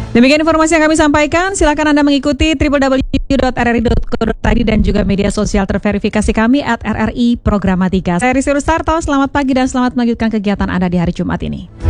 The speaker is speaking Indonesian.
Demikian informasi yang kami sampaikan. Silakan Anda mengikuti www.rri.co.id dan juga media sosial terverifikasi kami @RRI Programatika. Saya Rizky Rustarto, selamat pagi dan selamat melanjutkan kegiatan Anda di hari Jumat ini.